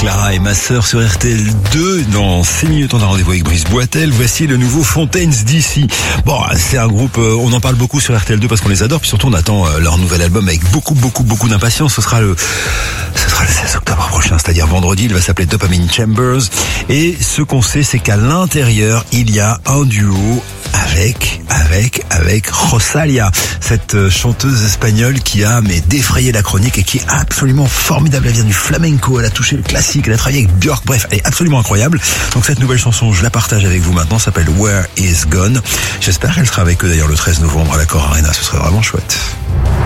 Clara et ma sœur sur RTL2. Dans 6 minutes, on a rendez-vous avec Brice Boitel. Voici le nouveau Fontaines DC. Bon, c'est un groupe, on en parle beaucoup sur RTL2 parce qu'on les adore. Puis surtout, on attend leur nouvel album avec beaucoup d'impatience. Ce sera le 16 octobre prochain, c'est-à-dire vendredi. Il va s'appeler Dopamine Chambers. Et ce qu'on sait, c'est qu'à l'intérieur, il y a un duo avec Rosalia, cette chanteuse espagnole qui a défrayé la chronique et qui est absolument formidable. Elle vient du flamenco, elle a touché le classique, elle a travaillé avec Björk, bref, elle est absolument incroyable. Donc cette nouvelle chanson, je la partage avec vous maintenant, s'appelle Where Is Gone. J'espère qu'elle sera avec eux d'ailleurs le 13 novembre à l'Accor Arena, ce serait vraiment chouette.